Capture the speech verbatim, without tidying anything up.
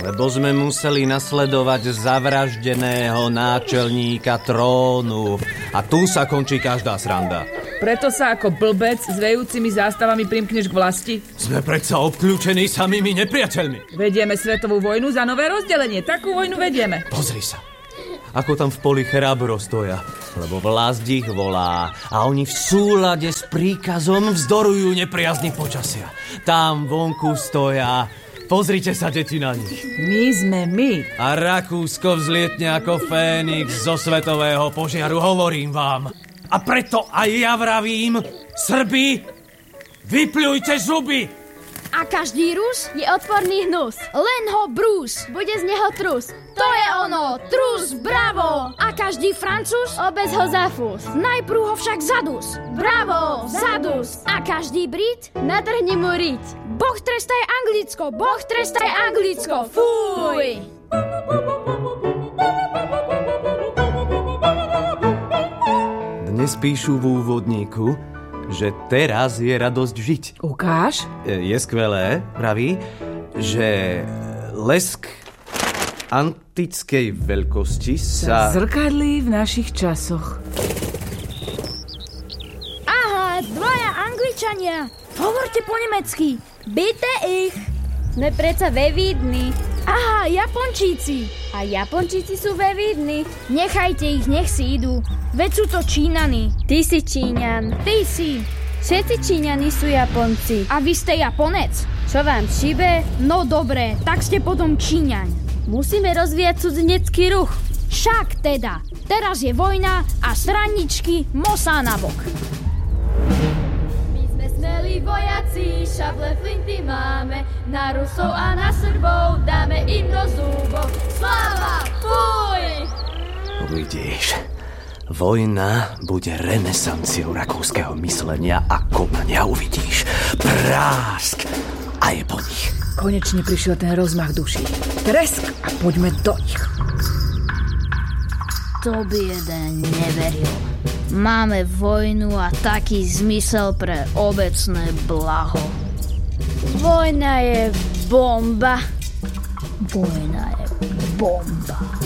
lebo sme museli nasledovať zavraždeného náčelníka trónu. A tu sa končí každá sranda. Preto sa ako blbec s vejúcimi zástavami primkneš k vlasti? Sme predsa obklúčení samými nepriateľmi. Vedieme svetovú vojnu za nové rozdelenie. Takú vojnu vedieme. Pozri sa. Ako tam v poli chrabro stoja, lebo vlast ich volá a oni v súlade s príkazom vzdorujú nepriazni počasia. Tam vonku stoja, pozrite sa, deti, na nich. My sme my. A Rakúsko vzlietne ako Fénix zo svetového požiaru, hovorím vám. A preto aj ja vravím, Srbi, vypľujte zuby! A každý Rus je odporný hnus. Len ho brús, bude z neho trus. To je ono, trus, bravo. A každý Francúz obec ho zafús. Najprv ho však zadus. Bravo, zadus. A každý Brit natrhne mu riť. Boh trestaj Anglicko, Boh trestaj Anglicko. Fuj. Dnes píšu v úvodníku, že teraz je radosť žiť. Ukáž? Je skvelé, praví, že lesk antickej veľkosti sa... zrkadlí v našich časoch. Aha, dvaja Angličania. Hovorte po nemecky. Bitte ich. Sme predsa vevidní. Aha, Japončíci. A Japončíci sú vevidní. Nechajte ich, nech si idú. Veď sú to Číňani. Ty si Číňan. Ty si. Všetci Číňani sú Japonci. A vy ste Japonec. Čo vám šibe? No dobre, tak ste potom Číňaň. Musíme rozvíjať cudzinecký ruch. Však teda. Teraz je vojna a straničky mosá na bok. My sme smelí vojaci, šable flinty máme. Na Rusov a na Srbov dáme im do zúbov. Sláva! Fuj! Uvidíš. Vojna bude renesanciou rakúskeho myslenia a konania, uvidíš. Prásk a je po nich. Konečne prišiel ten rozmach duší. Tresk a poďme do nich. To by jeden neveril. Máme vojnu a taký zmysel pre obecné blaho. Vojna je bomba. Vojna je bomba.